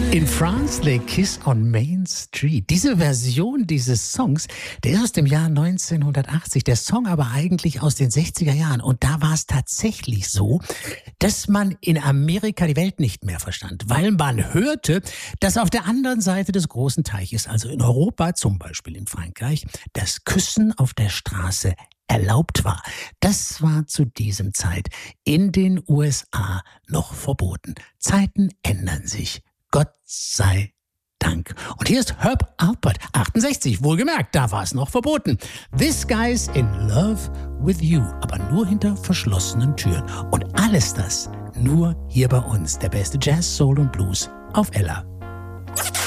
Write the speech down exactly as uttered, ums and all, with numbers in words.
In France, they kiss on Main Street. Diese Version dieses Songs, der ist aus dem Jahr neunzehnhundertachtzig. Der Song aber eigentlich aus den sechziger Jahren. Und da war es tatsächlich so, dass man in Amerika die Welt nicht mehr verstand. Weil man hörte, dass auf der anderen Seite des großen Teiches, also in Europa, zum Beispiel in Frankreich, das Küssen auf der Straße erlaubt war. Das war zu diesem Zeit in den U S A noch verboten. Zeiten ändern sich. Gott sei Dank. Und hier ist Herb Alpert, achtundsechzig, wohlgemerkt, da war es noch verboten. This Guy's in Love with You, aber nur hinter verschlossenen Türen. Und alles das nur hier bei uns, der beste Jazz, Soul und Blues auf Ella.